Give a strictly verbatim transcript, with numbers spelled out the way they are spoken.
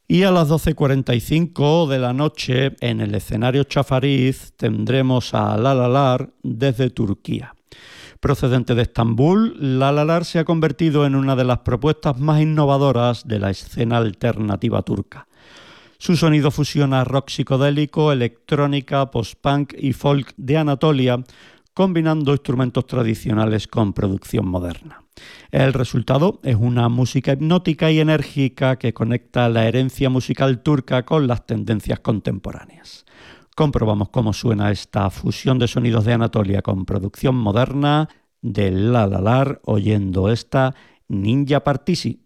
Y a las doce cuarenta y cinco de la noche, en el escenario Chafariz, tendremos a Lalalar desde Turquía. Procedente de Estambul, Lalalar se ha convertido en una de las propuestas más innovadoras de la escena alternativa turca. Su sonido fusiona rock psicodélico, electrónica, post-punk y folk de Anatolia, combinando instrumentos tradicionales con producción moderna. El resultado es una música hipnótica y enérgica que conecta la herencia musical turca con las tendencias contemporáneas. Comprobamos cómo suena esta fusión de sonidos de Anatolia con producción moderna de Lalalar oyendo esta Ninja Partisi.